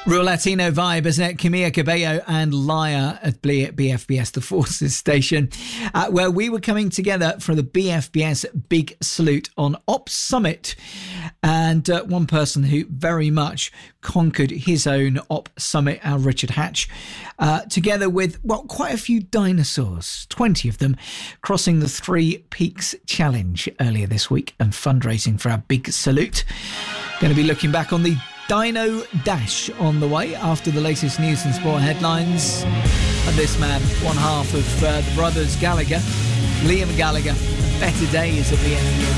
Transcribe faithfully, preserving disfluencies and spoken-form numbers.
Real Latino vibe, isn't it? Camila Cabello and Liar at B F B S, the Forces station, uh, where we were coming together for the B F B S Big Salute on Ops Summit. And uh, one person who very much conquered his own Op Summit, our Richard Hatch, uh, together with, well, quite a few dinosaurs, twenty of them, crossing the Three Peaks Challenge earlier this week and fundraising for our Big Salute. Going to be looking back on the Dino Dash on the way after the latest news and sport headlines. And this man, one half of uh, the brothers Gallagher, Liam Gallagher, better days at the end.